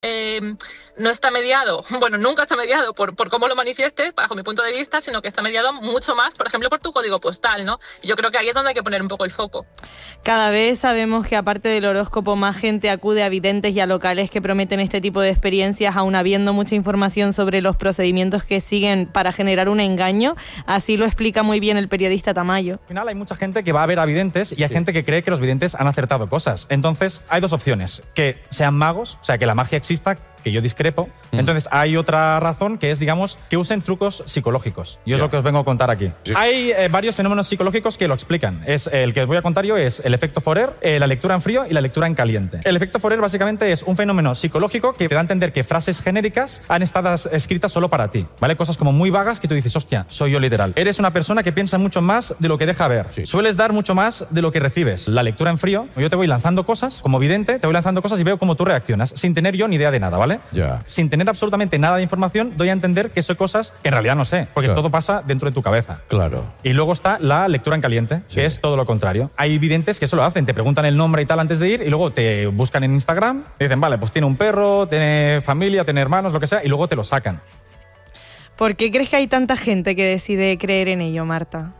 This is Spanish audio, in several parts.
no está mediado, bueno, nunca está mediado por cómo lo manifiestes, bajo mi punto de vista, sino que está mediado mucho más, por ejemplo, por tu código postal, ¿no? Y yo creo que ahí es donde hay que poner un poco el foco. Cada vez sabemos que aparte del horóscopo, más gente acude a videntes y a locales que prometen este tipo de experiencias, aun habiendo mucha información sobre los procedimientos que siguen para generar un engaño. Así lo explica muy bien el periodista Tamayo. Al final hay mucha gente que va a ver a videntes y hay gente que cree que los videntes han acertado cosas. Entonces, hay dos opciones. Que sean magos, o sea, que la magia exista, que yo discrepo. Entonces, hay otra razón que es, digamos, que usen trucos psicológicos. Y es lo que os vengo a contar aquí. Hay varios fenómenos psicológicos que lo explican. El que os voy a contar yo es el efecto Forer, la lectura en frío y la lectura en caliente. El efecto Forer básicamente es un fenómeno psicológico que te da a entender que frases genéricas han estado escritas solo para ti, ¿vale? Cosas como muy vagas que tú dices, hostia, soy yo literal. Eres una persona que piensa mucho más de lo que deja ver. Sueles dar mucho más de lo que recibes. La lectura en frío, yo te voy lanzando cosas, como vidente, te voy lanzando cosas y veo cómo tú reaccionas, sin tener yo ni idea de nada, ¿vale? Sin tener absolutamente nada de información, doy a entender que son cosas que en realidad no sé, porque todo pasa dentro de tu cabeza. Claro. Y luego está la lectura en caliente, que es todo lo contrario. Hay videntes que eso lo hacen, te preguntan el nombre y tal antes de ir, y luego te buscan en Instagram, y dicen, vale, pues tiene un perro, tiene familia, tiene hermanos, lo que sea, y luego te lo sacan. ¿Por qué crees que hay tanta gente que decide creer en ello, Marta?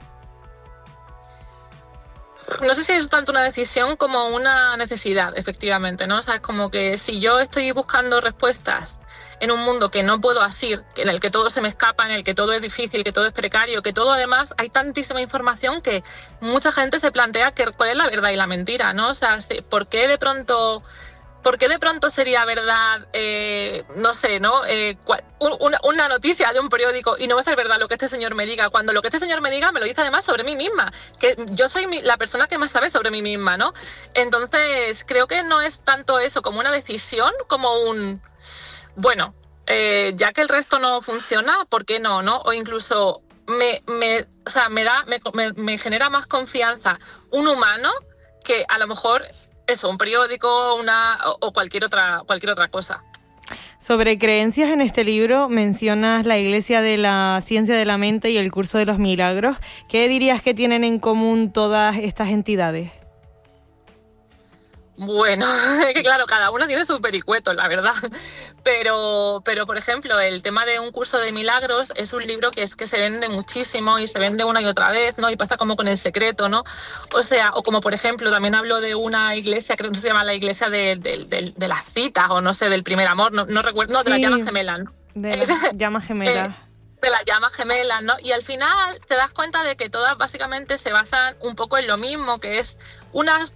No sé si es tanto una decisión como una necesidad, efectivamente, ¿no? O sea, es como que si yo estoy buscando respuestas en un mundo que no puedo asir, en el que todo se me escapa, en el que todo es difícil, que todo es precario, que todo además hay tantísima información que mucha gente se plantea cuál es la verdad y la mentira, ¿no? O sea, ¿por qué de pronto sería verdad, no sé, ¿no? Una noticia de un periódico y no va a ser verdad lo que este señor me diga, cuando lo que este señor me diga me lo dice además sobre mí misma, que yo soy la persona que más sabe sobre mí misma, ¿no? Entonces, creo que no es tanto eso como una decisión, como un, bueno, ya que el resto no funciona, ¿por qué no, no? O incluso me genera más confianza un humano que a lo mejor eso, un periódico, o cualquier otra cosa. Sobre creencias, en este libro mencionas la Iglesia de la Ciencia de la Mente y el Curso de los Milagros. ¿Qué dirías que tienen en común todas estas entidades? Bueno, es que claro, cada uno tiene su pericueto, la verdad. Pero, por ejemplo, el tema de un curso de milagros es un libro que se vende muchísimo y se vende una y otra vez, ¿no? Y pasa como con El Secreto, ¿no? O sea, o como por ejemplo, también hablo de una iglesia, creo que se llama la iglesia de las citas, o no sé, del primer amor, no recuerdo, no, de las llamas gemelas, ¿no? De las llamas gemelas. De las llamas gemelas, ¿no? Y al final te das cuenta de que todas básicamente se basan un poco en lo mismo, que es unas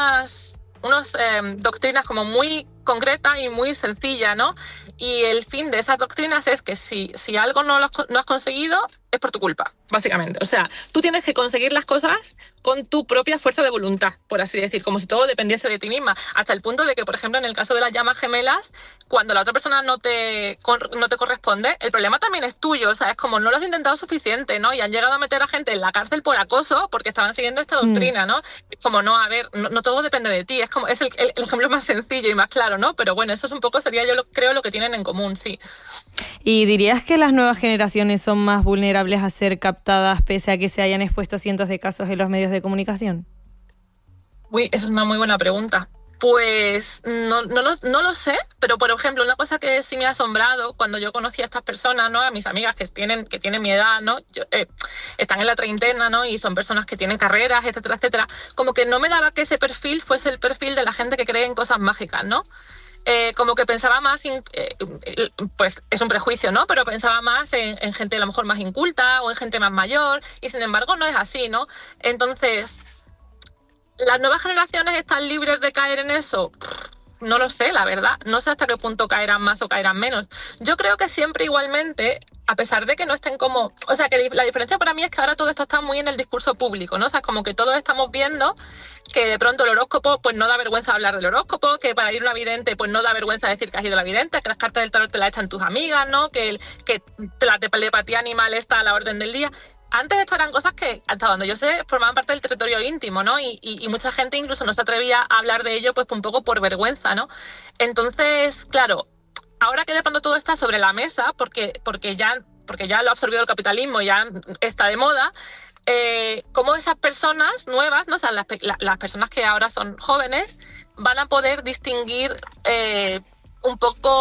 doctrinas como muy concretas y muy sencillas, ¿no? Y el fin de esas doctrinas es que si algo no has conseguido, es por tu culpa, básicamente. O sea, tú tienes que conseguir las cosas con tu propia fuerza de voluntad, por así decir, como si todo dependiese de ti misma, hasta el punto de que, por ejemplo, en el caso de las llamas gemelas, cuando la otra persona no te corresponde, el problema también es tuyo, o sea, es como no lo has intentado suficiente, ¿no? Y han llegado a meter a gente en la cárcel por acoso porque estaban siguiendo esta doctrina, ¿no? Es como, no, a ver, no todo depende de ti, es el ejemplo más sencillo y más claro, ¿no? Pero bueno, eso es un poco, sería creo lo que tienen en común, sí. ¿Y dirías que las nuevas generaciones son más vulnerables a ser captadas pese a que se hayan expuesto cientos de casos en los medios de comunicación? Uy, esa es una muy buena pregunta. Pues no lo sé, pero por ejemplo, una cosa que sí me ha asombrado cuando yo conocí a estas personas, ¿no? A mis amigas que tienen mi edad, ¿no? Están en la treintena, ¿no? Y son personas que tienen carreras, etcétera, etcétera. Como que no me daba que ese perfil fuese el perfil de la gente que cree en cosas mágicas, ¿no? Como que pensaba más, pues es un prejuicio, ¿no? Pero pensaba más en gente a lo mejor más inculta o en gente más mayor, y sin embargo no es así, ¿no? Entonces, ¿las nuevas generaciones están libres de caer en eso? No lo sé, la verdad. No sé hasta qué punto caerán más o caerán menos. Yo creo que siempre igualmente, a pesar de que no estén como... O sea, que la diferencia para mí es que ahora todo esto está muy en el discurso público, ¿no? O sea, como que todos estamos viendo que de pronto el horóscopo, pues no da vergüenza hablar del horóscopo, que para ir a una vidente, pues no da vergüenza decir que has ido a la vidente, que las cartas del tarot te las echan tus amigas, ¿no? Que la telepatía animal está a la orden del día. Antes esto eran cosas que, hasta donde yo sé, formaban parte del territorio íntimo, ¿no? Y mucha gente incluso no se atrevía a hablar de ello, pues un poco por vergüenza, ¿no? Entonces, claro, ahora que de pronto todo está sobre la mesa, porque ya lo ha absorbido el capitalismo y ya está de moda, cómo esas personas nuevas, ¿no? O sea, las personas que ahora son jóvenes, van a poder distinguir un poco